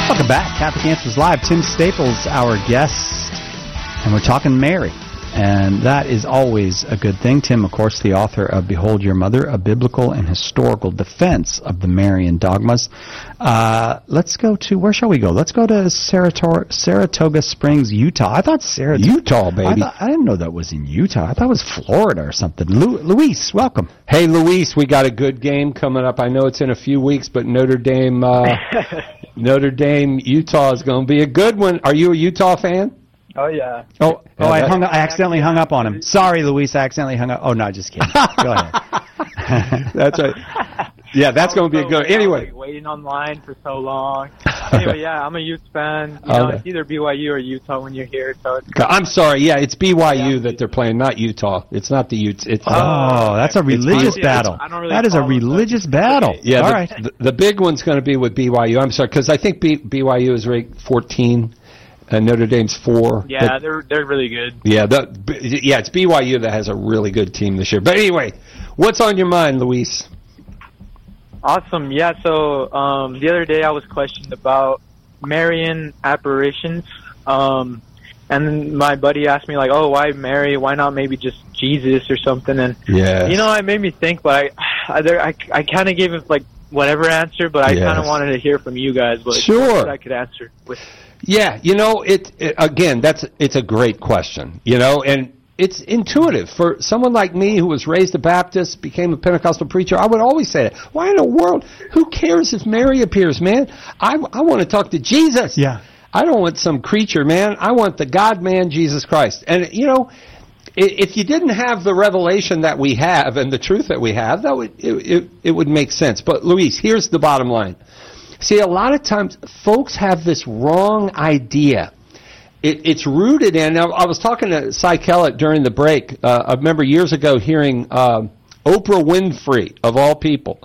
Welcome back. Catholic Answers Live. Tim Staples, our guest, and we're talking Mary. And that is always a good thing. Tim, of course, the author of Behold Your Mother, a biblical and historical defense of the Marian dogmas. Let's go to, where shall we go? Let's go to Saratoga Springs, Utah. I thought Utah, baby. I didn't know that was in Utah. I thought it was Florida or something. Luis, welcome. Hey, Luis, we got a good game coming up. I know it's in a few weeks, but Notre Dame, Utah is going to be a good one. Are you a Utah fan? Oh, yeah. I accidentally hung up on him. Sorry, Luis, I accidentally hung up. Oh, no, just kidding. Go ahead. That's right. Yeah, that's going to be a good. Anyway. Waiting online for so long. Anyway, yeah, I'm a Utes fan. It's either BYU or Utah when you're here. So I'm sorry. Yeah, it's BYU that they're playing, not Utah. It's not the Utes. That's a religious battle. That is a religious battle. Yeah, all right. The big one's going to be with BYU. I'm sorry, because I think BYU is ranked 14. And Notre Dame's 4. Yeah, they're really good. Yeah, it's BYU that has a really good team this year. But anyway, what's on your mind, Luis? Awesome. Yeah, so the other day I was questioned about Marian apparitions. And my buddy asked me, like, oh, why Mary? Why not maybe just Jesus or something? And, it made me think, but I kind of gave it, like, whatever answer, but I kind of wanted to hear from you guys what I could answer with. Yeah, it's a great question, and it's intuitive. For someone like me who was raised a Baptist, became a Pentecostal preacher, I would always say that. Why in the world? Who cares if Mary appears, man? I want to talk to Jesus. Yeah. I don't want some creature, man. I want the God-man, Jesus Christ. And, if you didn't have the revelation that we have and the truth that we have, it would make sense. But, Luis, here's the bottom line. See, a lot of times folks have this wrong idea. It's rooted in, I was talking to Cy Kellett during the break. I remember years ago hearing Oprah Winfrey, of all people,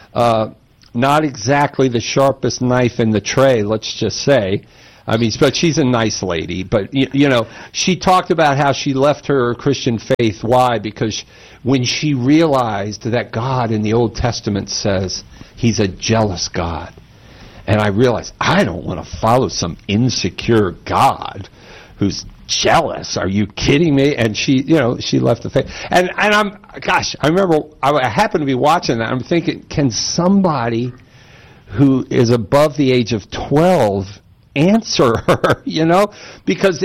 not exactly the sharpest knife in the tray, let's just say. I mean, but she's a nice lady. But, she talked about how she left her Christian faith. Why? Because when she realized that God in the Old Testament says he's a jealous God. And I realized, I don't want to follow some insecure God who's jealous. Are you kidding me? And she left the faith. And I remember, I happened to be watching that. I'm thinking, can somebody who is above the age of 12 answer her, because,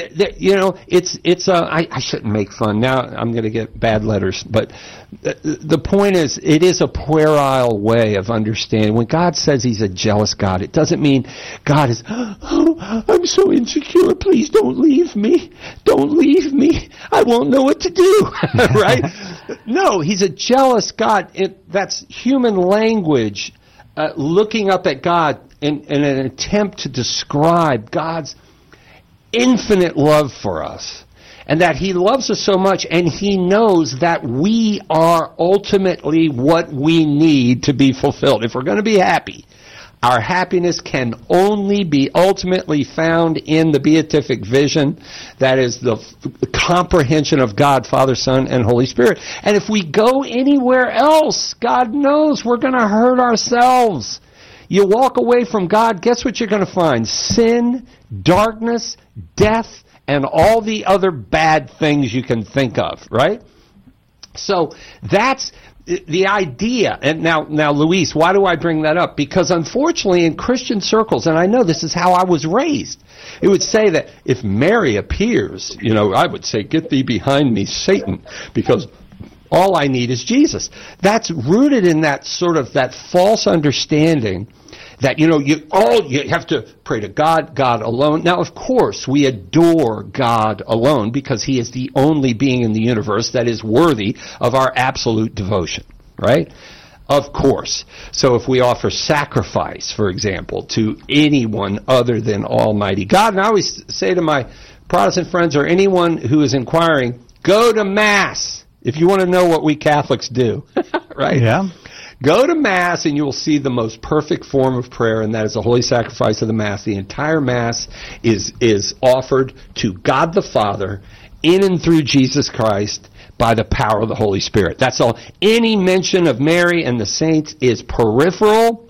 I shouldn't make fun. Now I'm going to get bad letters, but the point is, it is a puerile way of understanding. When God says he's a jealous God, it doesn't mean God is, oh, I'm so insecure, please don't leave me. Don't leave me. I won't know what to do, right? No, he's a jealous God. That's human language, looking up at God in an attempt to describe God's infinite love for us, and that he loves us so much, and he knows that we are ultimately what we need to be fulfilled. If we're going to be happy, our happiness can only be ultimately found in the beatific vision, that is the comprehension of God, Father, Son, and Holy Spirit. And if we go anywhere else, God knows we're going to hurt ourselves. You walk away from God, guess what you're going to find? Sin, darkness, death, and all the other bad things you can think of, right? So that's the idea. And now, Luis, why do I bring that up? Because unfortunately in Christian circles, and I know this is how I was raised, it would say that if Mary appears, I would say, get thee behind me, Satan, because all I need is Jesus. That's rooted in that sort of that false understanding that, you have to pray to God, God alone. Now, of course, we adore God alone because he is the only being in the universe that is worthy of our absolute devotion, right? Of course. So if we offer sacrifice, for example, to anyone other than Almighty God, and I always say to my Protestant friends or anyone who is inquiring, go to Mass if you want to know what we Catholics do, right? Yeah. Go to Mass and you will see the most perfect form of prayer, and that is the holy sacrifice of the Mass. The entire Mass is offered to God the Father in and through Jesus Christ by the power of the Holy Spirit. That's all. Any mention of Mary and the saints is peripheral.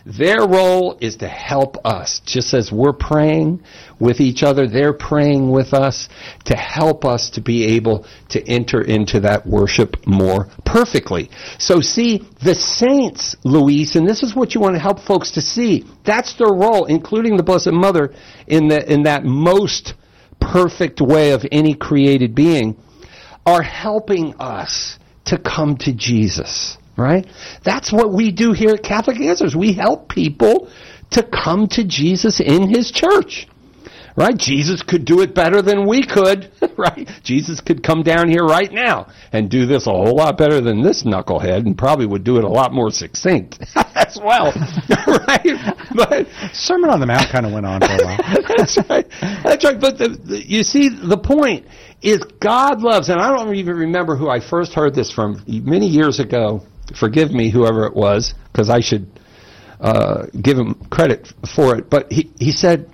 Their role is to help us. Just as we're praying with each other, they're praying with us to help us to be able to enter into that worship more perfectly. So see, the saints, Luis, and this is what you want to help folks to see, that's their role, including the Blessed Mother, in that most perfect way of any created being, are helping us to come to Jesus. Right? That's what we do here at Catholic Answers. We help people to come to Jesus in His church. Right? Jesus could do it better than we could. Right? Jesus could come down here right now and do this a whole lot better than this knucklehead, and probably would do it a lot more succinct as well. Right? But Sermon on the Mount kind of went on for a while. That's right. That's right. But you see, the point is God loves, and I don't even remember who I first heard this from many years ago. Forgive me, whoever it was, because I should give him credit for it. But he said,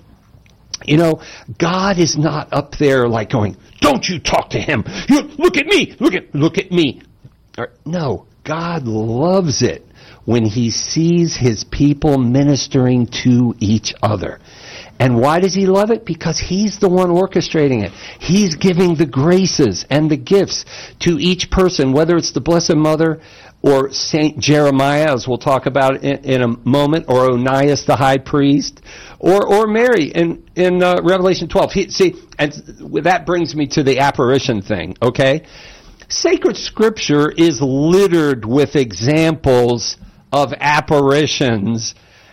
God is not up there like going, don't you talk to him. You look at me. Look at me. No, God loves it when He sees His people ministering to each other. And why does He love it? Because He's the one orchestrating it. He's giving the graces and the gifts to each person, whether it's the Blessed Mother or Saint Jeremiah, as we'll talk about in a moment, or Onias the high priest, or Mary in Revelation 12. And that brings me to the apparition thing, okay? Sacred Scripture is littered with examples of apparitions.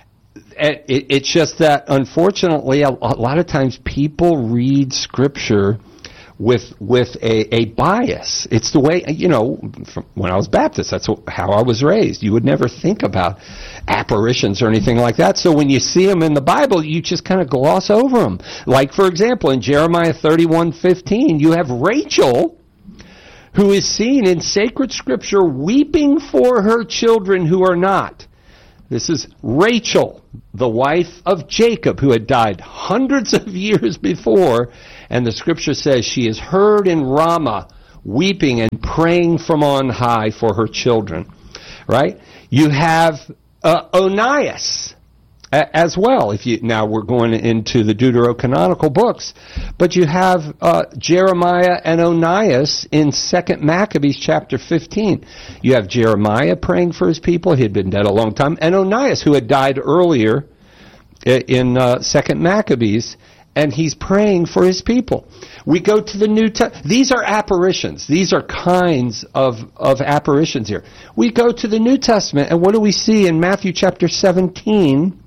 It's just that, unfortunately, a lot of times people read Scripture with a bias. It's the way, from when I was Baptist, that's how I was raised. You would never think about apparitions or anything like that. So when you see them in the Bible, you just kind of gloss over them. Like, for example, in Jeremiah 31:15, you have Rachel, who is seen in sacred Scripture weeping for her children who are not. This is Rachel, the wife of Jacob, who had died hundreds of years before, and the Scripture says she is heard in Ramah, weeping and praying from on high for her children. Right? You have Onias as well. Now we're going into the Deuterocanonical books, but you have Jeremiah and Onias in 2 Maccabees chapter 15. You have Jeremiah praying for his people. He had been dead a long time. And Onias, who had died earlier in 2 Maccabees, and he's praying for his people. We go to the New Testament. These are apparitions. These are kinds of apparitions here. We go to the New Testament, and what do we see in Matthew chapter 17?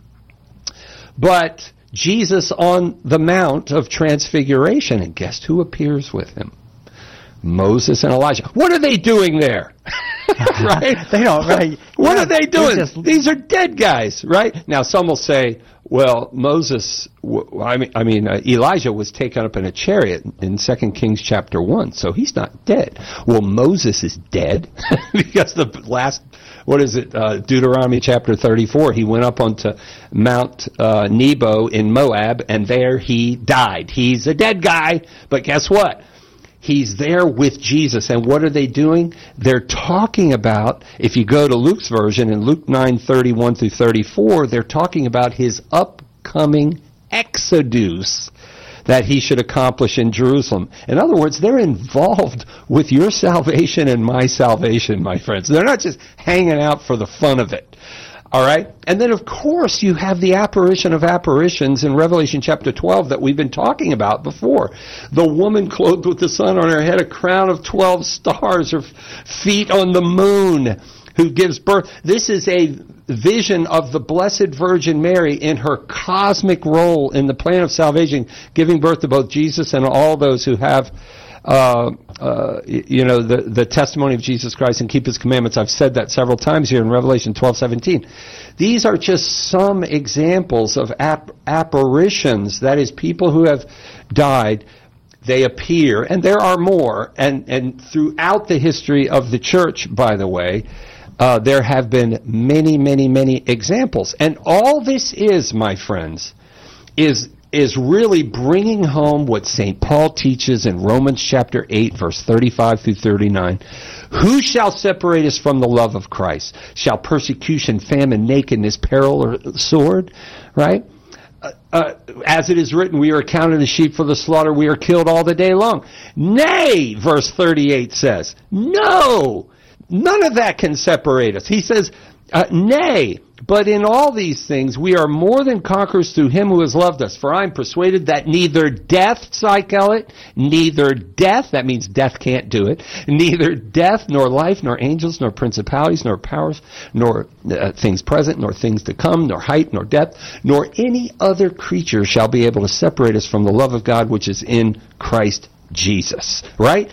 But Jesus on the Mount of Transfiguration, and guess who appears with him? Moses and Elijah. What are they doing there? Right? They don't, right? What are they doing? These are dead guys, right? Now, some will say, well, Elijah was taken up in a chariot in 2 Kings chapter 1, so he's not dead. Well, Moses is dead because the last, Deuteronomy chapter 34, he went up onto Mount Nebo in Moab, and there he died. He's a dead guy, but guess what? He's there with Jesus, and what are they doing? They're talking about, if you go to Luke's version, in Luke 9:31 through 34, they're talking about his upcoming exodus that he should accomplish in Jerusalem. In other words, they're involved with your salvation and my salvation, my friends. They're not just hanging out for the fun of it. All right? And then, of course, you have the apparition of apparitions in Revelation chapter 12 that we've been talking about before. The woman clothed with the sun on her head, a crown of 12 stars, her feet on the moon, who gives birth. This is a vision of the Blessed Virgin Mary in her cosmic role in the plan of salvation, giving birth to both Jesus and all those who have the testimony of Jesus Christ and keep His commandments. I've said that several times here in Revelation 12:17. These are just some examples of apparitions. That is, people who have died, they appear, and there are more. And throughout the history of the church, by the way, there have been many, many, many examples. And all this is, my friends, is is really bringing home what St. Paul teaches in Romans chapter 8, verse 35 through 39. Who shall separate us from the love of Christ? Shall persecution, famine, nakedness, peril, or sword? Right? As it is written, we are accounted as sheep for the slaughter. We are killed all the day long. Nay, verse 38 says, no, none of that can separate us. He says, nay, but in all these things we are more than conquerors through him who has loved us. For I am persuaded that neither death, Psychelit, neither death, that means death can't do it, neither death, nor life, nor angels, nor principalities, nor powers, nor things present, nor things to come, nor height, nor depth, nor any other creature shall be able to separate us from the love of God which is in Christ Jesus. Right?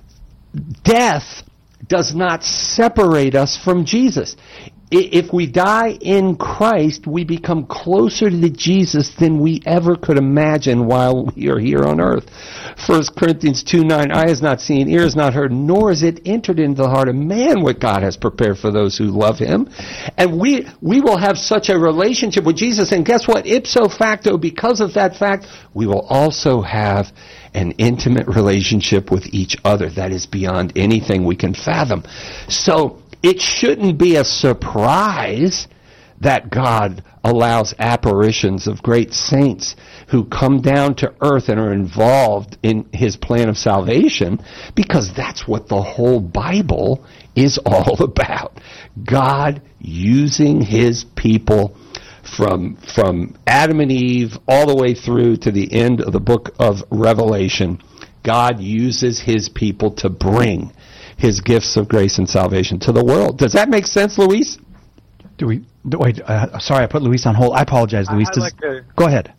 Death does not separate us from Jesus. If we die in Christ, we become closer to Jesus than we ever could imagine while we are here on earth. 1 Corinthians 2:9, eye has not seen, ear has not heard, nor has it entered into the heart of man what God has prepared for those who love him. And we will have such a relationship with Jesus, and guess what? Ipso facto, because of that fact, we will also have an intimate relationship with each other that is beyond anything we can fathom. So, it shouldn't be a surprise that God allows apparitions of great saints who come down to earth and are involved in his plan of salvation, because that's what the whole Bible is all about. God using his people from Adam and Eve all the way through to the end of the book of Revelation. God uses his people to bring his gifts of grace and salvation to the world. Does that make sense, Luis? Sorry, I put Luis on hold. I apologize, Luis. Go ahead.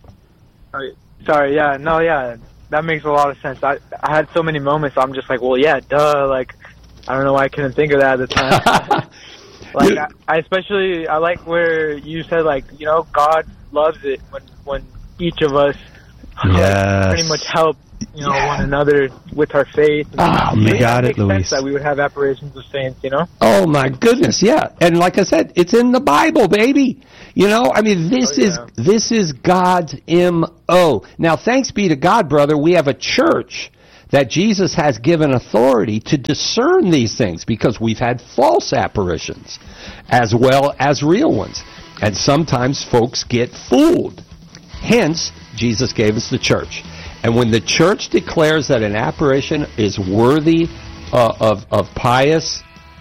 Sorry, yeah, no, yeah, that makes a lot of sense. I had so many moments, I'm just like, well, yeah, duh, like, I don't know why I couldn't think of that at the time. Like, I like where you said, like, you know, God loves it when each of us pretty much help, you know, one another with our faith. You got it, Luis. That we would have apparitions of saints, you know? Oh, my goodness, yeah. And like I said, it's in the Bible, baby. You know, I mean, this is God's M.O. Now, thanks be to God, brother, we have a church that Jesus has given authority to discern these things, because we've had false apparitions as well as real ones. And sometimes folks get fooled. Hence, Jesus gave us the church. And when the church declares that an apparition is worthy of pious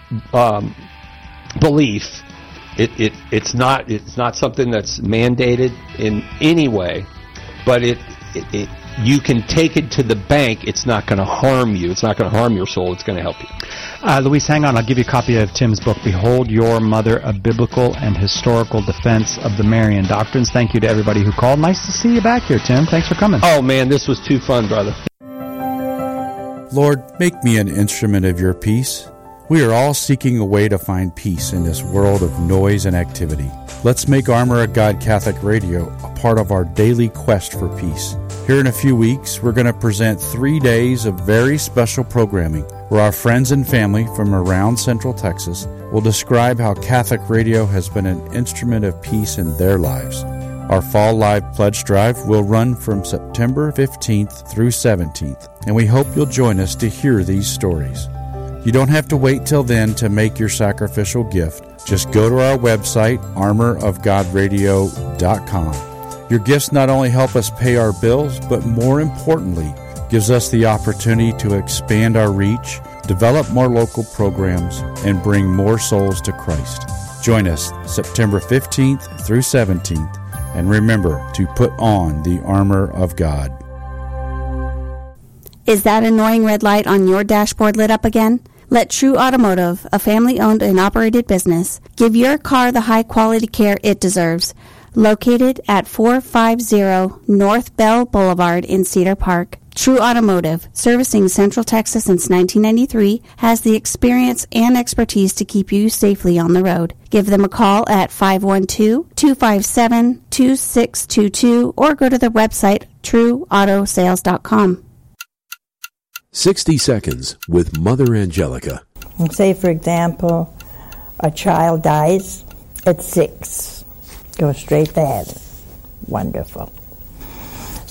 belief, it's not something that's mandated in any way, but you can take it to the bank. It's not going to harm you. It's not going to harm your soul. It's going to help you. Luis, hang on. I'll give you a copy of Tim's book, Behold Your Mother, A Biblical and Historical Defense of the Marian Doctrines. Thank you to everybody who called. Nice to see you back here, Tim. Thanks for coming. Oh, man, this was too fun, brother. Lord, make me an instrument of your peace. We are all seeking a way to find peace in this world of noise and activity. Let's make Armor of God Catholic Radio a part of our daily quest for peace. Here in a few weeks, we're going to present 3 days of very special programming where our friends and family from around Central Texas will describe how Catholic radio has been an instrument of peace in their lives. Our Fall Live Pledge Drive will run from September 15th through 17th, and we hope you'll join us to hear these stories. You don't have to wait till then to make your sacrificial gift. Just go to our website, armorofgodradio.com. Your gifts not only help us pay our bills, but more importantly, gives us the opportunity to expand our reach, develop more local programs, and bring more souls to Christ. Join us September 15th through 17th, and remember to put on the armor of God. Is that annoying red light on your dashboard lit up again? Let True Automotive, a family-owned and operated business, give your car the high-quality care it deserves. Located at 450 North Bell Boulevard in Cedar Park, True Automotive, servicing Central Texas since 1993, has the experience and expertise to keep you safely on the road. Give them a call at 512-257-2622 or go to the website trueautosales.com. 60 Seconds with Mother Angelica. Say, for example, a child dies at 6. Go straight to heaven. Wonderful.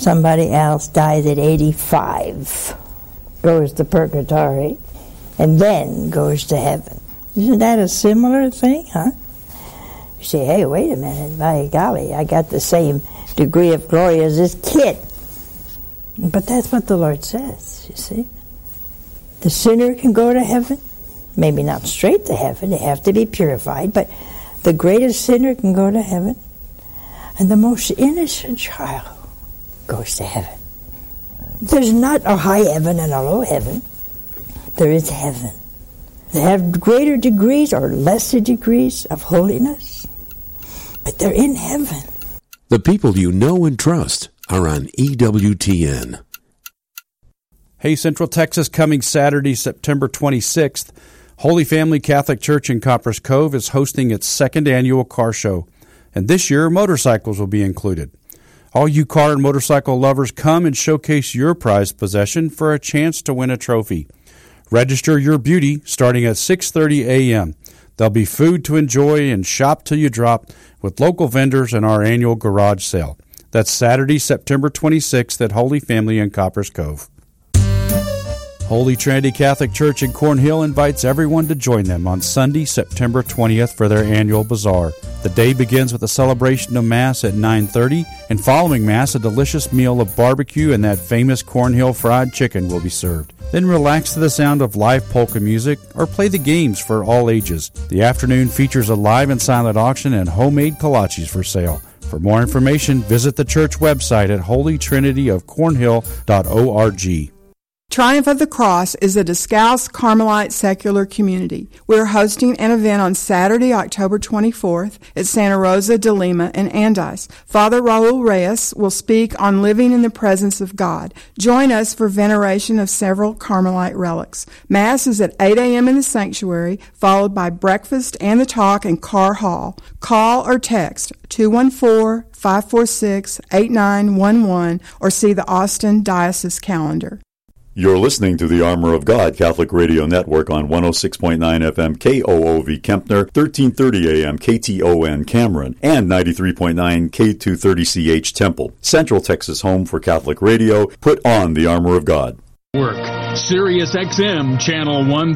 Somebody else dies at 85, goes to purgatory, and then goes to heaven. Isn't that a similar thing, huh? You say, hey, wait a minute, by golly, I got the same degree of glory as this kid. But that's what the Lord says, you see. The sinner can go to heaven, maybe not straight to heaven, they have to be purified, but the greatest sinner can go to heaven, and the most innocent child goes to heaven. There's not a high heaven and a low heaven. There is heaven. They have greater degrees or lesser degrees of holiness, but they're in heaven. The people you know and trust are on EWTN. Hey, Central Texas, coming Saturday, September 26th, Holy Family Catholic Church in Copperas Cove is hosting its second annual car show, and this year motorcycles will be included. All you car and motorcycle lovers, come and showcase your prized possession for a chance to win a trophy. Register your beauty starting at 6:30 a.m. There'll be food to enjoy and shop till you drop with local vendors and our annual garage sale. That's Saturday, September 26th at Holy Family in Copperas Cove. Holy Trinity Catholic Church in Cornhill invites everyone to join them on Sunday, September 20th for their annual bazaar. The day begins with a celebration of Mass at 9:30, and following Mass, a delicious meal of barbecue and that famous Cornhill fried chicken will be served. Then relax to the sound of live polka music or play the games for all ages. The afternoon features a live and silent auction and homemade kolaches for sale. For more information, visit the church website at holytrinityofcornhill.org. Triumph of the Cross is a Discalced Carmelite secular community. We're hosting an event on Saturday, October 24th at Santa Rosa de Lima in Andice. Father Raul Reyes will speak on living in the presence of God. Join us for veneration of several Carmelite relics. Mass is at 8 a.m. in the sanctuary, followed by breakfast and the talk in Carr Hall. Call or text 214-546-8911 or see the Austin Diocese calendar. You're listening to the Armor of God Catholic Radio Network on 106.9 FM KOOV Kempner, 1330 AM KTON Cameron, and 93.9 K230CH Temple. Central Texas home for Catholic radio. Put on the Armor of God. Sirius XM Channel 1.